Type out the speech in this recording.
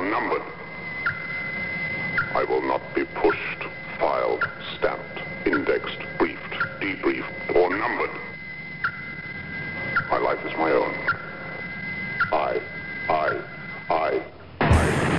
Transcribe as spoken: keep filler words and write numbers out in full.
numbered. I will not be pushed, filed, stamped, indexed, briefed, debriefed, or numbered. My life is my own.